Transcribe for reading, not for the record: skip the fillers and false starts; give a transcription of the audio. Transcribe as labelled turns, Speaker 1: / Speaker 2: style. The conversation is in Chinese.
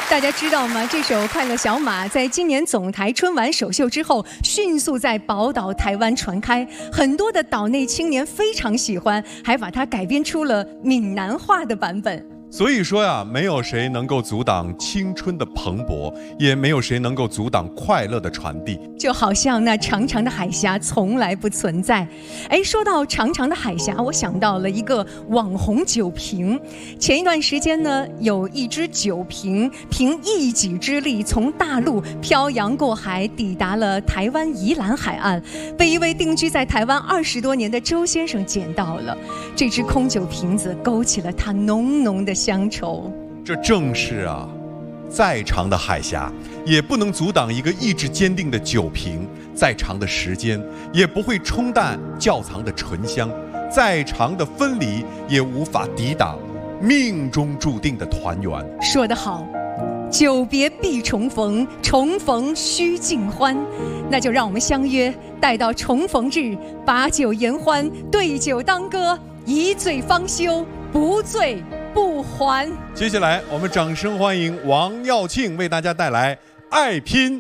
Speaker 1: 大家知道吗？这首《快乐小马》在今年总台春晚首秀之后，迅速在宝岛台湾传开，很多的岛内青年非常喜欢，还把它改编出了闽南话的版本。
Speaker 2: 所以说呀，没有谁能够阻挡青春的蓬勃，也没有谁能够阻挡快乐的传递。
Speaker 1: 就好像那长长的海峡从来不存在。说到长长的海峡，我想到了一个网红酒瓶。前一段时间呢，有一只酒瓶凭一己之力从大陆漂洋过海，抵达了台湾宜兰海岸，被一位定居在台湾20多年的周先生捡到了。这只空酒瓶子勾起了他浓浓的乡愁。
Speaker 2: 这正是啊，再长的海峡也不能阻挡一个意志坚定的酒瓶，再长的时间也不会冲淡窖藏的醇香，再长的分离也无法抵挡命中注定的团圆。
Speaker 1: 说得好，久别必重逢，重逢须尽欢。那就让我们相约，待到重逢日，把酒言欢，对酒当歌，一醉方休，不醉不还。
Speaker 2: 接下来我们掌声欢迎王耀庆为大家带来《爱拼》。